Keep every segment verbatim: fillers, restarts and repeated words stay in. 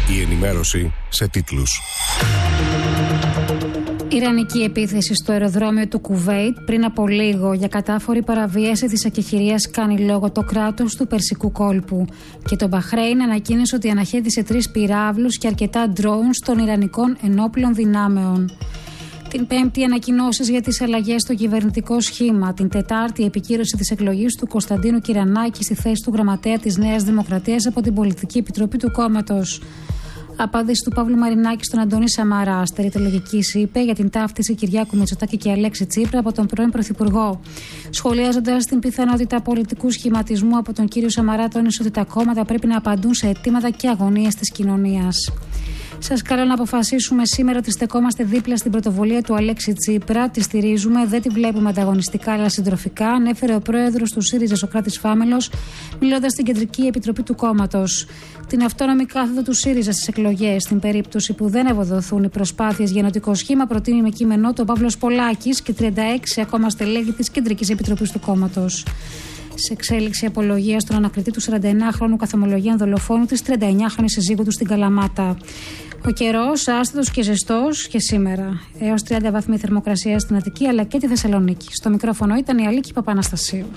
Η ενημέρωση σε τίτλους. Ιρανική επίθεση στο αεροδρόμιο του Κουβέιτ πριν από λίγο για κατάφορη παραβίαση της ακεχηρίας κάνει λόγο το κράτος του Περσικού κόλπου. Και το Μπαχρέιν ανακοίνωσε ότι αναχέτησε τρεις πυράβλους και αρκετά ντρόουν των Ιρανικών ενόπλων δυνάμεων. Την Πέμπτη, ανακοινώσεις για τις αλλαγές στο κυβερνητικό σχήμα. Την Τετάρτη, η επικύρωση της εκλογής του Κωνσταντίνου Κυρανάκη στη θέση του γραμματέα της Νέας Δημοκρατίας από την Πολιτική Επιτροπή του κόμματος. Απάντηση του Παύλου Μαρινάκη στον Αντώνη Σαμαρά. Στερητολογικής είπε για την ταύτιση Κυριάκου Μητσοτάκη και Αλέξη Τσίπρα από τον πρώην Πρωθυπουργό. Σχολιάζοντας την πιθανότητα πολιτικού σχηματισμού από τον κύριο Σαμαρά, τόνισε ότι τα κόμματα πρέπει να απαντούν σε αιτήματα και αγωνίες της κοινωνίας. Σας καλώ να αποφασίσουμε σήμερα ότι στεκόμαστε δίπλα στην πρωτοβουλία του Αλέξη Τσίπρα. Τη στηρίζουμε, δεν τη βλέπουμε ανταγωνιστικά αλλά συντροφικά, ανέφερε ο πρόεδρος του ΣΥΡΙΖΑ Σωκράτης Φάμελος, μιλώντας στην Κεντρική Επιτροπή του κόμματος. Την αυτόνομη κάθοδο του ΣΥΡΙΖΑ στις εκλογές, στην περίπτωση που δεν ευοδοθούν οι προσπάθειες για ενωτικό σχήμα, προτείνει με κείμενό του ο Παύλος Πολάκης και τριάντα έξι ακόμα στελέχη της Κεντρικής Επιτροπής του κόμματος. Σε εξέλιξη απολογία στον ανακριτή του σαράντα εννιάχρονου καθομολογίαν δολοφόνου της τριάντα εννιάχρονης συζύγου του στην Καλαμάτα. Ο καιρός άστατος και ζεστός και σήμερα. Έως τριάντα βαθμοί θερμοκρασία στην Αττική αλλά και τη Θεσσαλονίκη. Στο μικρόφωνο ήταν η Αλίκη Παπαναστασίου.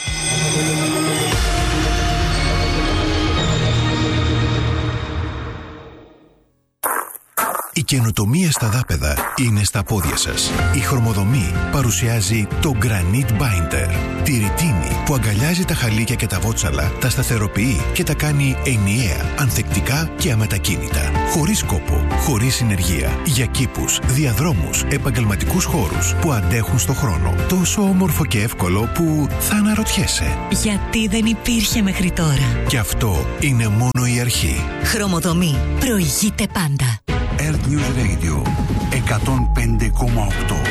Η καινοτομία στα δάπεδα είναι στα πόδια σας. Η Χρωμοδομή παρουσιάζει το Granite Binder. Τη ρητίνη που αγκαλιάζει τα χαλίκια και τα βότσαλα, τα σταθεροποιεί και τα κάνει ενιαία, ανθεκτικά και αμετακίνητα. Χωρίς κόπο, χωρίς συνεργεία. Για κήπους, διαδρόμους, επαγγελματικούς χώρους που αντέχουν στο χρόνο. Τόσο όμορφο και εύκολο που θα αναρωτιέσαι. Γιατί δεν υπήρχε μέχρι τώρα. Και αυτό είναι μόνο η αρχή. Χρωμοδομή. Προηγείται πάντα. Earth News Radio εκατόν πέντε κόμμα οκτώ.